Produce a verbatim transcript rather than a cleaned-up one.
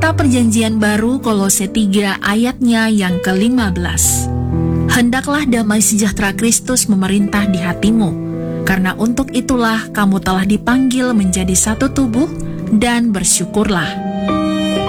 Kitab Perjanjian Baru Kolose tiga ayatnya yang kelima belas. Hendaklah damai sejahtera Kristus memerintah di hatimu, karena untuk itulah kamu telah dipanggil menjadi satu tubuh, dan bersyukurlah.